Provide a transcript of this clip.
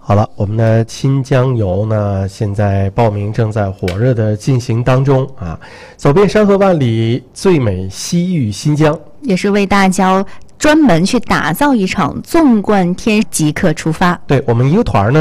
好了，我们的新疆游呢，现在报名正在火热的进行当中啊！走遍山河万里，最美西域新疆， 也是为大家专门去打造一场纵贯天即刻出发。 对，我们一个团呢。